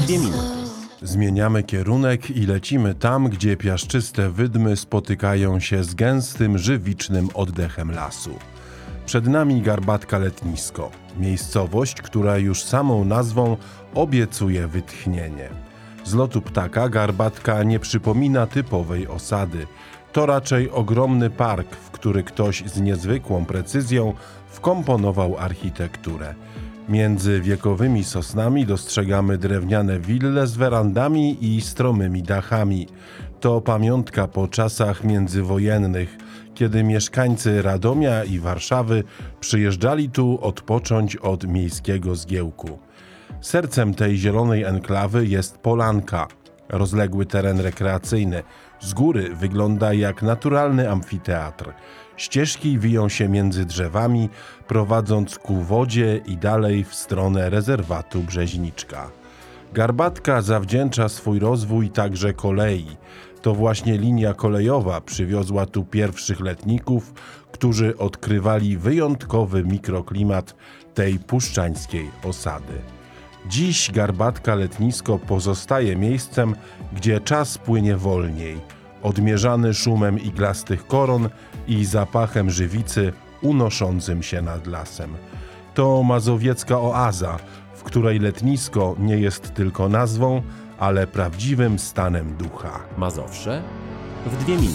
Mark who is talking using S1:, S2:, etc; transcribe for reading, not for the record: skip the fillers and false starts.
S1: 2 minuty.
S2: Zmieniamy kierunek i lecimy tam, gdzie piaszczyste wydmy spotykają się z gęstym, żywicznym oddechem lasu. Przed nami Garbatka Letnisko, miejscowość, która już samą nazwą obiecuje wytchnienie. Z lotu ptaka Garbatka nie przypomina typowej osady. To raczej ogromny park, w który ktoś z niezwykłą precyzją wkomponował architekturę. Między wiekowymi sosnami dostrzegamy drewniane wille z werandami i stromymi dachami. To pamiątka po czasach międzywojennych, kiedy mieszkańcy Radomia i Warszawy przyjeżdżali tu odpocząć od miejskiego zgiełku. Sercem tej zielonej enklawy jest Polanka, rozległy teren rekreacyjny. Z góry wygląda jak naturalny amfiteatr. Ścieżki wiją się między drzewami, prowadząc ku wodzie i dalej w stronę rezerwatu Brzeźniczka. Garbatka zawdzięcza swój rozwój także kolei. To właśnie linia kolejowa przywiozła tu pierwszych letników, którzy odkrywali wyjątkowy mikroklimat tej puszczańskiej osady. Dziś Garbatka Letnisko pozostaje miejscem, gdzie czas płynie wolniej, odmierzany szumem iglastych koron i zapachem żywicy unoszącym się nad lasem. To mazowiecka oaza, w której letnisko nie jest tylko nazwą, ale prawdziwym stanem ducha.
S1: Mazowsze w 2 minuty.